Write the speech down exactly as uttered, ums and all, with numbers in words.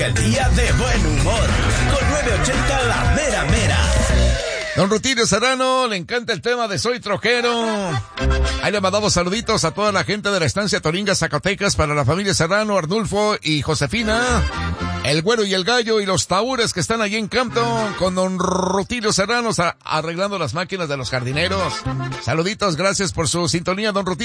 El día de buen humor, con nueve ochenta La Mera Mera. Don Rutilio Serrano, le encanta el tema de Soy Trojero. Ahí le mandamos saluditos a toda la gente de la estancia Toringa, Zacatecas, para la familia Serrano, Arnulfo y Josefina, el Güero y el Gallo y los Taúres que están allí en Campton con don Rutilio Serrano arreglando las máquinas de los jardineros. Saluditos, gracias por su sintonía, don Rutilio.